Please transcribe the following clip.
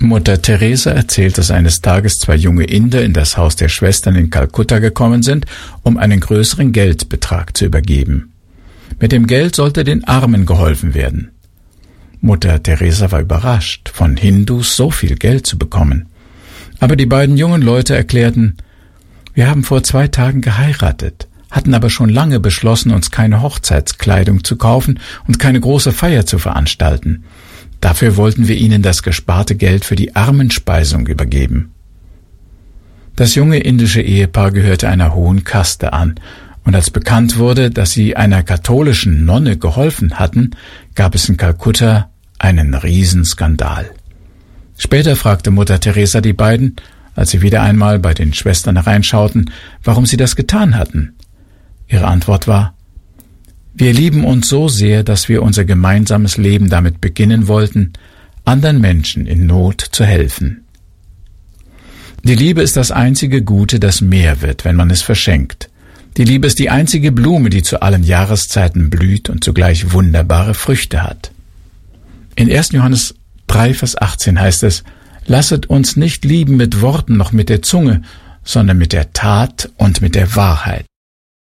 Mutter Teresa erzählt, dass eines Tages 2 junge Inder in das Haus der Schwestern in Kalkutta gekommen sind, um einen größeren Geldbetrag zu übergeben. Mit dem Geld sollte den Armen geholfen werden. Mutter Teresa war überrascht, von Hindus so viel Geld zu bekommen. Aber die beiden jungen Leute erklärten: Wir haben vor 2 Tagen geheiratet, hatten aber schon lange beschlossen, uns keine Hochzeitskleidung zu kaufen und keine große Feier zu veranstalten. Dafür wollten wir ihnen das gesparte Geld für die Armenspeisung übergeben. Das junge indische Ehepaar gehörte einer hohen Kaste an, und als bekannt wurde, dass sie einer katholischen Nonne geholfen hatten, gab es in Kalkutta einen Riesenskandal. Später fragte Mutter Teresa die beiden, als sie wieder einmal bei den Schwestern hereinschauten, warum sie das getan hatten. Ihre Antwort war: Wir lieben uns so sehr, dass wir unser gemeinsames Leben damit beginnen wollten, anderen Menschen in Not zu helfen. Die Liebe ist das einzige Gute, das mehr wird, wenn man es verschenkt. Die Liebe ist die einzige Blume, die zu allen Jahreszeiten blüht und zugleich wunderbare Früchte hat. In 1. Johannes 3, Vers 18 heißt es: Lasset uns nicht lieben mit Worten noch mit der Zunge, sondern mit der Tat und mit der Wahrheit.